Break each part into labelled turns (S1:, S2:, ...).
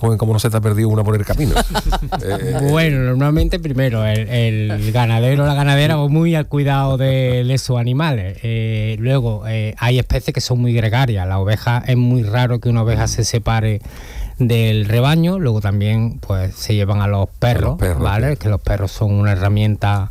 S1: joven, ¿cómo no se te ha perdido una por el camino?
S2: Bueno, normalmente primero el ganadero o la ganadera va muy al cuidado de sus animales. Luego hay especies que son muy gregarias. La oveja, es muy raro que una oveja se separe del rebaño. Luego también pues se llevan a los perros, ¿vale? Sí. Que los perros son una herramienta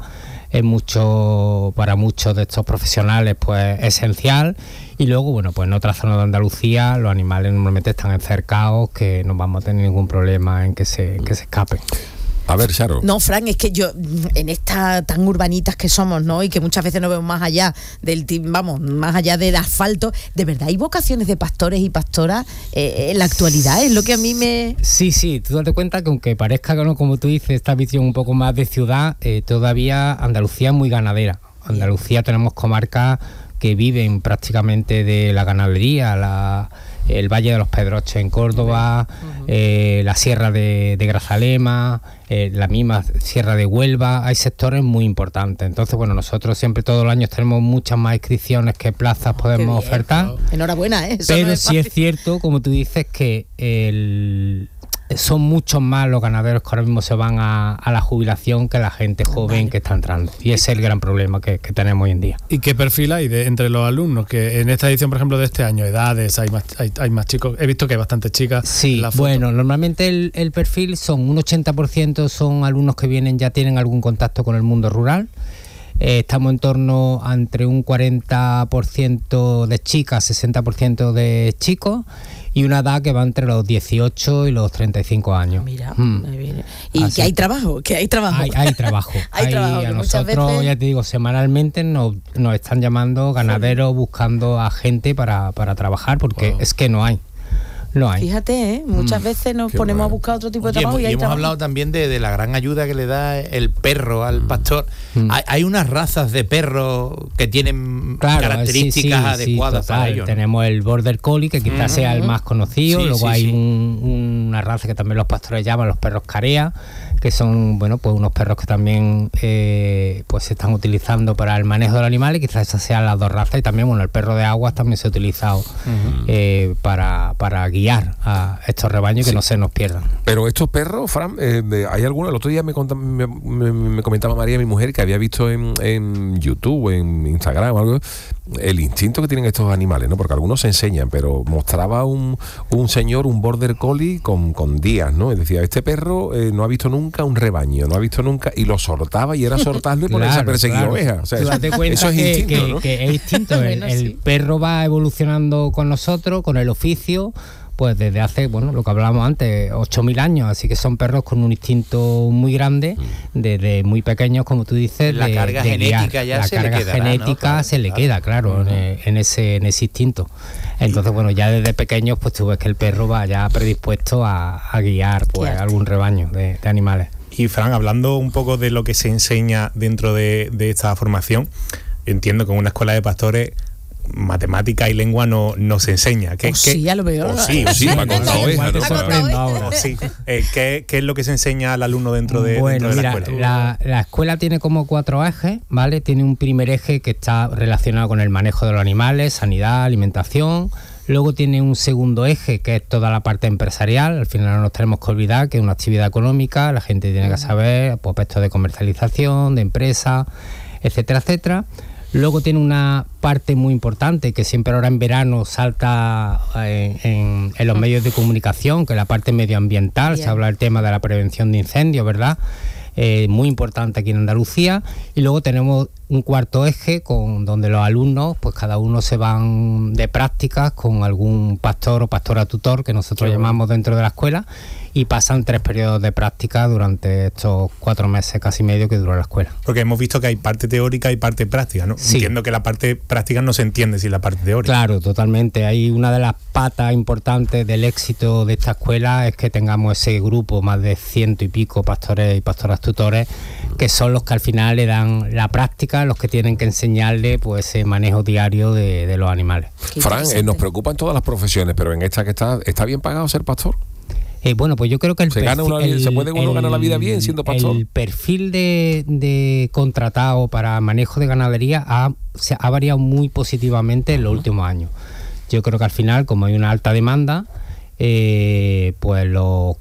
S2: para muchos de estos profesionales pues esencial. Y luego, bueno, pues en otra zona de Andalucía los animales normalmente están encercados, que no vamos a tener ningún problema en que se escapen.
S1: A ver, Charo.
S3: No, Fran, es que yo, en estas tan urbanitas que somos, ¿no? Y que muchas veces no vemos más allá más allá del asfalto, ¿de verdad hay vocaciones de pastores y pastoras en la actualidad? Es lo que a mí me...
S2: Sí, tú date cuenta que aunque parezca que no, como tú dices, esta visión un poco más de ciudad, todavía Andalucía es muy ganadera. Andalucía tenemos comarcas que viven prácticamente de la ganadería, el Valle de los Pedroches en Córdoba, la Sierra de Grazalema, la misma Sierra de Huelva. Hay sectores muy importantes. Entonces, bueno, nosotros siempre todos los años tenemos muchas más inscripciones que plazas podemos ofertar.
S3: Enhorabuena, ¿eh?
S2: Pero no sí es cierto, como tú dices, que son muchos más los ganaderos que ahora mismo se van a la jubilación que la gente joven que está entrando. Y ese es el gran problema que tenemos hoy en día.
S4: ¿Y qué perfil hay entre los alumnos? Que en esta edición, por ejemplo, de este año, edades, hay más chicos. He visto que hay bastantes chicas.
S2: Sí, bueno, normalmente el perfil son un 80% son alumnos que ya tienen algún contacto con el mundo rural. Estamos en torno entre un 40% de chicas, 60% de chicos, y una edad que va entre los 18 y los 35 años.
S3: Mira, y que hay trabajo,
S2: Hay trabajo. hay trabajo. A nosotros, veces... ya te digo, semanalmente nos están llamando ganaderos buscando a gente para trabajar, porque es que no hay.
S3: Fíjate, muchas veces nos ponemos a buscar otro tipo de trabajo y
S5: hemos hablado también de la gran ayuda que le da el perro al pastor. Hay unas razas de perros que tienen características adecuadas para ellos, ¿no?
S2: Tenemos el Border Collie, que quizás sea el más conocido. Luego hay una raza que también los pastores llaman los perros carea, que son pues unos perros que también pues se están utilizando para el manejo del animal, y quizás esas sean las dos razas. Y también el perro de aguas también se ha utilizado para guiar a estos rebaños, que no se nos pierdan.
S1: Pero estos perros, Fran, hay algunos. El otro día me comentaba María, mi mujer, que había visto en YouTube, en Instagram o algo, el instinto que tienen estos animales, ¿no? Porque algunos se enseñan, pero mostraba un señor, un Border Collie con días, ¿no? Y decía, este perro no ha visto nunca un rebaño, no ha visto nunca, y lo soltaba, y era soltarlo y ponerse a perseguir ovejas. O sea, eso es instinto, ¿no?
S2: Que es instinto. El perro va evolucionando con nosotros, con el oficio, pues desde hace, lo que hablábamos antes, 8.000 años, así que son perros con un instinto muy grande, desde muy pequeños, como tú dices,
S5: la carga genética
S2: guiar.
S5: Ya se le queda,
S2: genética se le queda, claro, en ese instinto. Entonces, ya desde pequeños, pues tú ves que el perro va ya predispuesto a guiar algún rebaño de animales.
S6: Y Fran, hablando un poco de lo que se enseña dentro de esta formación, entiendo que en una escuela de pastores matemática y lengua no se enseña.
S3: Sí, ya lo veo.
S1: Sí, para contar ovejas, ¿no?
S6: Sí. ¿Qué es lo que se enseña al alumno dentro de la escuela?
S2: La escuela tiene como 4 ejes, ¿vale? Tiene un primer eje que está relacionado con el manejo de los animales, sanidad, alimentación. Luego tiene un segundo eje, que es toda la parte empresarial. Al final no nos tenemos que olvidar que es una actividad económica, la gente tiene que saber aspectos de comercialización, de empresa, etcétera, etcétera. Luego tiene una parte muy importante que siempre ahora en verano salta en los medios de comunicación, que es la parte medioambiental. Se habla del tema de la prevención de incendios, ¿verdad? Muy importante aquí en Andalucía. Y luego tenemos un cuarto eje donde los alumnos, pues cada uno se van de prácticas con algún pastor o pastora tutor, que nosotros llamamos dentro de la escuela, y pasan 3 periodos de práctica durante estos 4 meses, casi medio, que dura la escuela.
S6: Porque hemos visto que hay parte teórica y parte práctica, ¿no? Sí. Entiendo que la parte práctica no se entiende sin la parte teórica.
S2: Claro, totalmente. Hay una de las patas importantes del éxito de esta escuela es que tengamos ese grupo, más de 100 y pico pastores y pastoras tutores, que son los que al final le dan la práctica, los que tienen que enseñarle pues ese manejo diario de los animales.
S1: Fran, nos preocupan todas las profesiones, pero en esta que está bien pagado ser pastor.
S2: Pues yo creo que
S1: ¿Se puede uno ganar la vida bien siendo pastor?
S2: El perfil de contratado para manejo de ganadería ha variado muy positivamente en los últimos años. Yo creo que al final, como hay una alta demanda, pues los